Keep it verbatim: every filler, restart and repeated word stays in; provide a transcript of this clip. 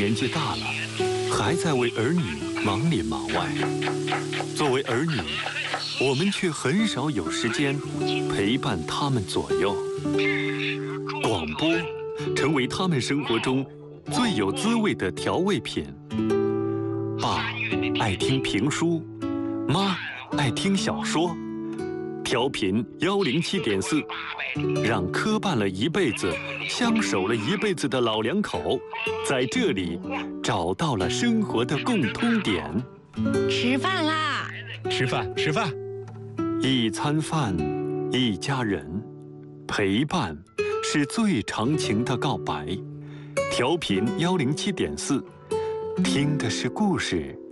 年纪大了，还在为儿女忙里忙外。作为儿女，我们却很少有时间陪伴他们左右。广播成为他们生活中最有滋味的调味品。爸爱听评书，妈爱听小说。调频幺零七点四，让磕绊了一辈子、相守了一辈子的老两口，在这里找到了生活的共通点。 吃饭啦！ 吃饭，吃饭。 一餐饭，一家人，陪伴是最长情的告白。调频幺零七点四，听的是故事，